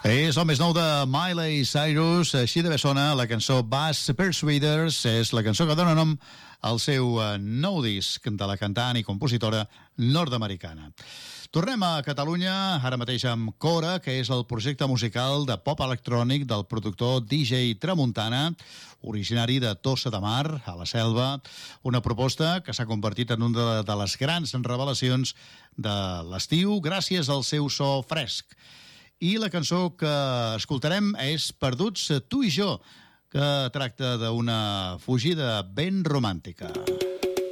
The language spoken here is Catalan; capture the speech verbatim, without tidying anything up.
És el més nou de Miley Cyrus, així de bé sona la cançó Bass Persuaders, és la cançó que dona nom al seu nou disc de la cantant i compositora nord-americana. Tornem a Catalunya, ara mateix amb Cora, que és el projecte musical de pop electrònic del productor D J Tramuntana, originari de Tossa de Mar, a la Selva, una proposta que s'ha convertit en una de les grans revelacions de l'estiu gràcies al seu so fresc. I la cançó que escoltarem és Perduts tu i jo, que tracta d'una fugida ben romàntica.